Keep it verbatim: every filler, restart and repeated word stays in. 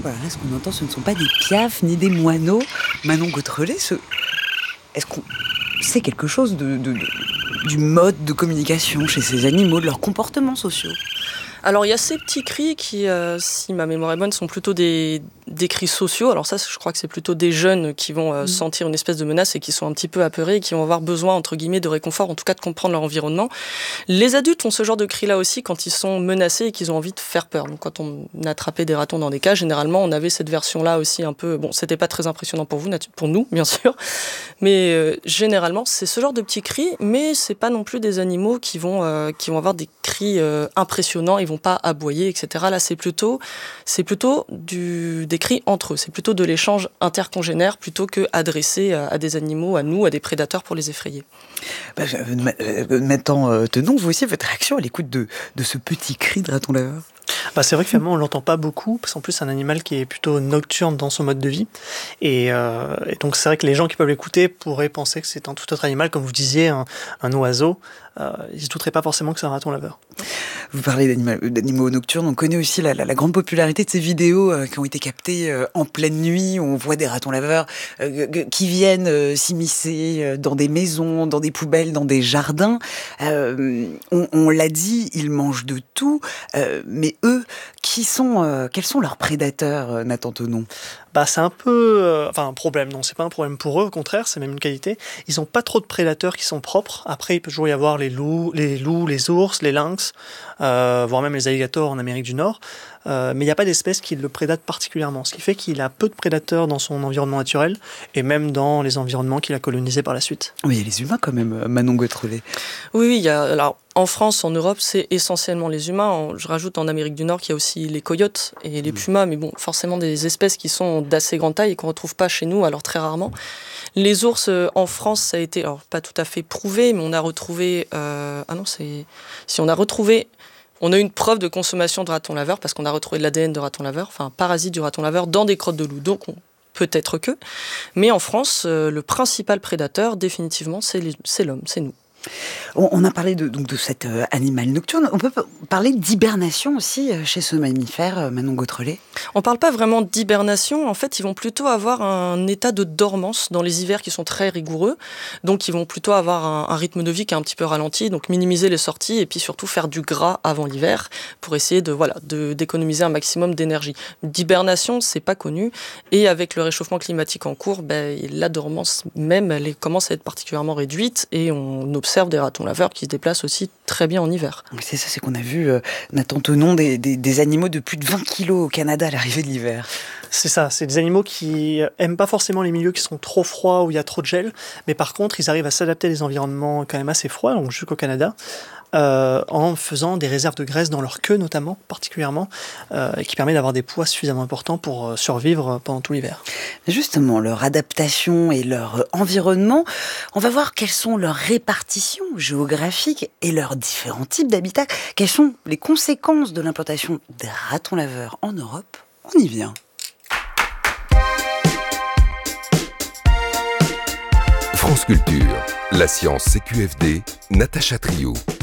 Voilà, ce qu'on entend, ce ne sont pas des piafs ni des moineaux. Manon Gautrelet, ce... est-ce qu'on sait quelque chose de, de, de, du mode de communication chez ces animaux, de leurs comportements sociaux ? Alors il y a ces petits cris qui, euh, si ma mémoire est bonne, sont plutôt des, des cris sociaux. Alors ça, je crois que c'est plutôt des jeunes qui vont euh, mmh. sentir une espèce de menace et qui sont un petit peu apeurés et qui vont avoir besoin, entre guillemets, de réconfort, en tout cas de comprendre leur environnement. Les adultes ont ce genre de cris-là aussi quand ils sont menacés et qu'ils ont envie de faire peur. Donc quand on attrapait des ratons dans des cages, généralement on avait cette version-là aussi un peu... Bon, c'était pas très impressionnant pour vous, pour nous, bien sûr, mais euh, généralement c'est ce genre de petits cris, mais c'est pas non plus des animaux qui vont, euh, qui vont avoir des cris euh, impressionnants, ils vont pas aboyer, et cetera. Là, c'est plutôt, c'est plutôt du, des cris entre eux. C'est plutôt de l'échange intercongénère plutôt que adressé à, à des animaux, à nous, à des prédateurs pour les effrayer. Bah, maintenant, euh, tenons vous aussi votre réaction à l'écoute de, de ce petit cri de raton laveur. Bah c'est vrai que finalement on l'entend pas beaucoup parce qu'en plus c'est un animal qui est plutôt nocturne dans son mode de vie et, euh, et donc c'est vrai que les gens qui peuvent l'écouter pourraient penser que c'est un tout autre animal, comme vous disiez, un, un oiseau. Euh, ils ne se douteraient pas forcément que c'est un raton laveur. Vous parlez d'animaux, d'animaux nocturnes, on connaît aussi la, la, la grande popularité de ces vidéos euh, qui ont été captées euh, en pleine nuit, où on voit des ratons laveurs euh, qui viennent euh, s'immiscer euh, dans des maisons, dans des poubelles, dans des jardins. Euh, on, on l'a dit, ils mangent de tout, euh, mais eux, qui sont, euh, quels sont leurs prédateurs, euh, Nathan Tenon ? Bah c'est un peu, euh, enfin un problème. Non, c'est pas un problème pour eux. Au contraire, c'est même une qualité. Ils ont pas trop de prédateurs qui sont propres. Après, il peut toujours y avoir les loups, les loups, les ours, les lynx, euh, voire même les alligators en Amérique du Nord. Euh, mais il n'y a pas d'espèce qui le prédate particulièrement, ce qui fait qu'il a peu de prédateurs dans son environnement naturel et même dans les environnements qu'il a colonisés par la suite. Oui, il y a les humains quand même, Manon Gautrelet. Oui, oui, il y a, alors en France, en Europe, c'est essentiellement les humains. Je rajoute en Amérique du Nord qu'il y a aussi les coyotes et les pumas, mais bon, forcément des espèces qui sont d'assez grande taille et qu'on ne retrouve pas chez nous, alors très rarement. Les ours euh, en France, ça a été, alors pas tout à fait prouvé, mais on a retrouvé, euh, ah non, c'est, si on a retrouvé, on a eu une preuve de consommation de ratons laveurs parce qu'on a retrouvé de l'A D N de ratons laveurs, enfin un parasite du raton laveur dans des crottes de loup, donc on, peut-être que. Mais en France, euh, le principal prédateur, définitivement, c'est, les, c'est l'homme, c'est nous. On a parlé de, donc de cet euh, animal nocturne. On peut parler d'hibernation aussi euh, chez ce mammifère, euh, Manon Gautrelet. On ne parle pas vraiment d'hibernation. En fait, ils vont plutôt avoir un état de dormance dans les hivers qui sont très rigoureux. Donc, ils vont plutôt avoir un, un rythme de vie qui est un petit peu ralenti. Donc, minimiser les sorties et puis surtout faire du gras avant l'hiver pour essayer de, voilà, de, d'économiser un maximum d'énergie. D'hibernation, c'est pas connu. Et avec le réchauffement climatique en cours, ben, la dormance même, elle commence à être particulièrement réduite et on observe des ratons laveurs qui se déplacent aussi très bien en hiver. C'est ça, c'est qu'on a vu, euh, Nathan Tenon, des, des, des animaux de plus de vingt kilos au Canada à l'arrivée de l'hiver. C'est ça, c'est des animaux qui aiment pas forcément les milieux qui sont trop froids, où il y a trop de gel, mais par contre, ils arrivent à s'adapter à des environnements quand même assez froids, donc jusqu'au Canada, euh, en faisant des réserves de graisse dans leur queue notamment, particulièrement, euh, qui permet d'avoir des poids suffisamment importants pour survivre pendant tout l'hiver. Justement, leur adaptation et leur environnement, on va voir quelles sont leurs répartitions géographiques et leurs différents types d'habitats. Quelles sont les conséquences de l'implantation des ratons laveurs en Europe ? On y vient. France Culture, la science C Q F D, Natacha Trio.